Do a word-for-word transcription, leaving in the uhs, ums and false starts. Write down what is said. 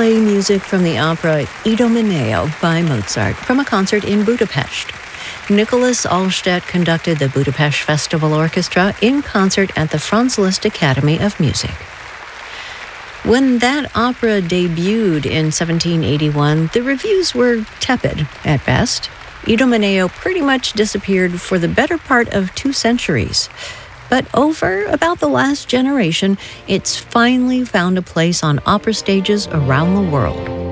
play music from the opera Idomeneo by Mozart from a concert in Budapest. Nicholas Allstedt conducted the Budapest Festival Orchestra in concert at the Franz Liszt Academy of Music. When that opera debuted in seventeen eighty-one, the reviews were tepid at best. Idomeneo pretty much disappeared for the better part of two centuries. But over about the last generation, it's finally found a place on opera stages around the world.